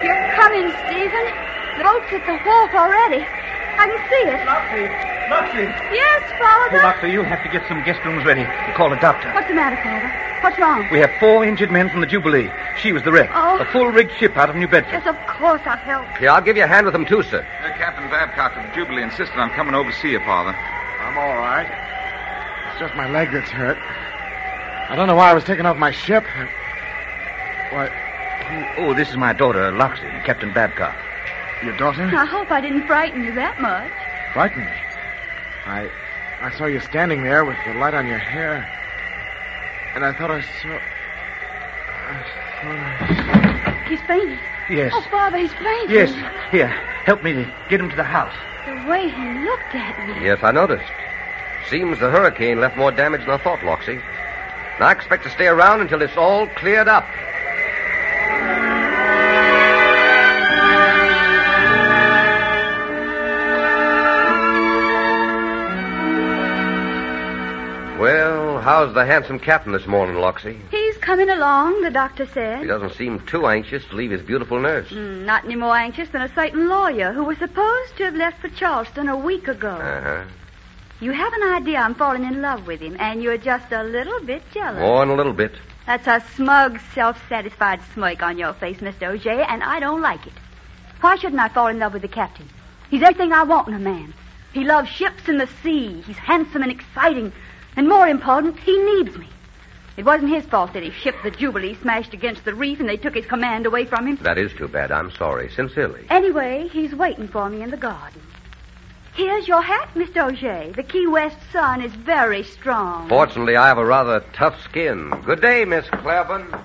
You're coming, Stephen. The boat's at the wharf already. I can see it. Loxie! Yes, Father? Oh, Loxie, you'll have to get some guest rooms ready and call a doctor. What's the matter, Father? What's wrong? We have 4 injured men from the Jubilee. She was the wreck. Oh. A full-rigged ship out of New Bedford. Yes, of course I'll help. Yeah, I'll give you a hand with them, too, sir. Captain Babcock of the Jubilee insisted on coming over to see you, Father. I'm all right. It's just my leg that's hurt. I don't know why I was taken off my ship. Why, Oh, this is my daughter, Loxie, Captain Babcock. your daughter? I hope I didn't frighten you that much. Frightened me. I saw you standing there with the light on your hair. And I thought I saw... He's fainted. Yes. Oh, Father, he's fainted. Yes. Here, help me to get him to the house. The way he looked at me. Yes, I noticed. Seems the hurricane left more damage than I thought, Loxie. And I expect to stay around until it's all cleared up. Well, how's the handsome captain this morning, Loxie? He's coming along, the doctor He said. doesn't seem too anxious to leave his beautiful nurse. Not any more anxious than a certain lawyer who was supposed to have left for Charleston a week ago. Uh-huh. You have an idea I'm falling in love with him, and you're just a little bit jealous. More than a little bit. That's a smug, self-satisfied smirk on your face, Mr. O'Shea, and I don't like it. Why shouldn't I fall in love with the captain? He's everything I want in a man. He loves ships and the sea. He's handsome and exciting. And more important, he needs me. It wasn't his fault that his ship, the Jubilee, smashed against the reef and they took his command away from him. That is too bad. I'm sorry. Sincerely. Anyway, he's waiting for me in the garden. Here's your hat, Mr. O'Shea. The Key West sun is very strong. Fortunately, I have a rather tough skin. Good day, Miss Claiborne.